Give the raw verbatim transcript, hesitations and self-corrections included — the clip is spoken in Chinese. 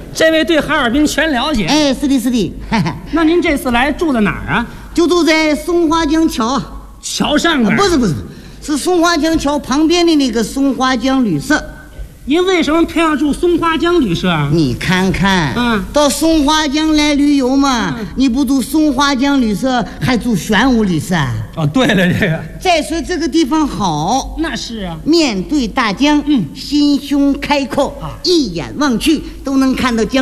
这位对哈尔滨全了解。 哎，是的，是的。 那您这次来住在哪儿啊？ 就住在松花江桥。 桥上面？ 啊、不是不是，是松花江桥旁边的那个松花江旅社。 您为什么偏要住松花江旅社啊？ 你看看， 嗯， 到松花江来旅游嘛，嗯、你不住松花江旅社，还住玄武旅社。 哦，对了，这个。 再说这个地方好， 那是啊， 面对大江，嗯，心胸开阔，啊，一眼望去都能看到江。